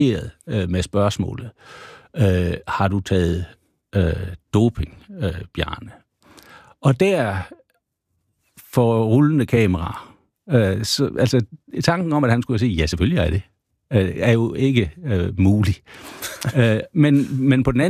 med spørgsmålet, har du taget doping, Bjarne? Og der for rullende kamera, altså tanken om, at han skulle sige, ja, selvfølgelig er det, er jo ikke mulig. Men på den